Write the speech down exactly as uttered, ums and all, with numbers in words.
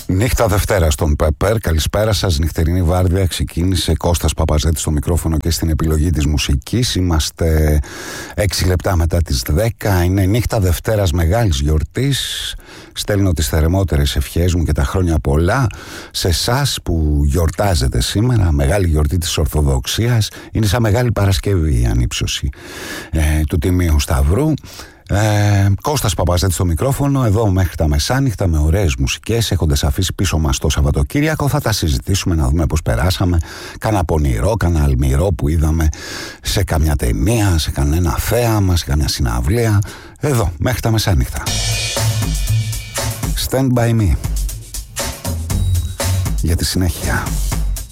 Νύχτα Δευτέρα στον Πέπερ. Καλησπέρα σας. Νυχτερινή βάρδια ξεκίνησε. Κώστας Παπαζέτης στο μικρόφωνο και στην επιλογή της μουσικής. Είμαστε έξι λεπτά μετά τις δέκα. Είναι νύχτα Δευτέρας μεγάλης γιορτής. Στέλνω τις θερμότερες ευχές μου και τα χρόνια πολλά σε εσάς που γιορτάζετε σήμερα. Μεγάλη γιορτή της Ορθοδοξίας. Είναι σαν Μεγάλη Παρασκευή η ανύψωση ε, του Τιμίου Σταυρού. Ε, Κώστας Παπαζέτης στο μικρόφωνο, εδώ μέχρι τα μεσάνυχτα με ωραίες μουσικές, έχοντας αφήσει πίσω μας το Σαββατοκύριακο. Θα τα συζητήσουμε, να δούμε πώς περάσαμε. Κάνα πονηρό, κάνα αλμυρό που είδαμε σε καμιά ταινία, σε κανένα θέαμα, σε καμιά συναυλία. Εδώ μέχρι τα μεσάνυχτα. Stand by me για τη συνέχεια.